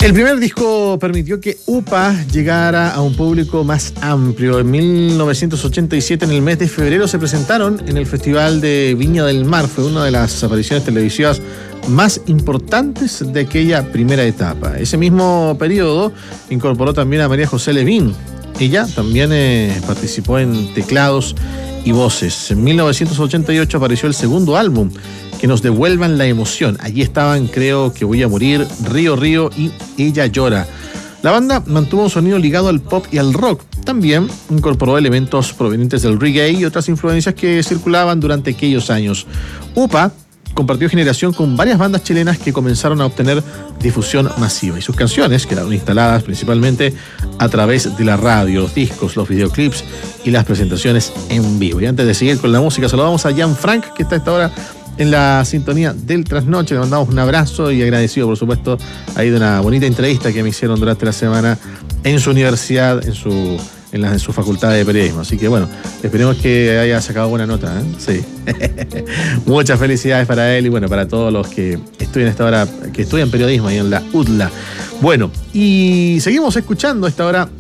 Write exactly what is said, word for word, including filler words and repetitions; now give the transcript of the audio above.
El primer disco permitió que UPA llegara a un público más amplio. En mil novecientos ochenta y siete, en el mes de febrero, se presentaron en el Festival de Viña del Mar. Fue una de las apariciones televisivas más importantes de aquella primera etapa. Ese mismo periodo incorporó también a María José Levín. Ella también eh, participó en teclados y voces. En mil novecientos ochenta y ocho apareció el segundo álbum, Que nos devuelvan la emoción. Allí estaban Creo que voy a morir, Río Río y Ella llora. La banda mantuvo un sonido ligado al pop y al rock. También incorporó elementos provenientes del reggae y otras influencias que circulaban durante aquellos años. UPA compartió generación con varias bandas chilenas que comenzaron a obtener difusión masiva, y sus canciones quedaron instaladas principalmente a través de la radio, los discos, los videoclips y las presentaciones en vivo. Y antes de seguir con la música, saludamos a Jan Frank, que está a esta hora en la sintonía del Trasnoche. Le mandamos un abrazo y agradecido, por supuesto, ahí de una bonita entrevista que me hicieron durante la semana en su universidad, en su, en, la, en su facultad de periodismo. Así que bueno, esperemos que haya sacado buena nota, ¿eh? Sí. Muchas felicidades para él y bueno, para todos los que estudian esta hora, que estudian periodismo ahí en la U D L A. Bueno, y seguimos escuchando a esta hora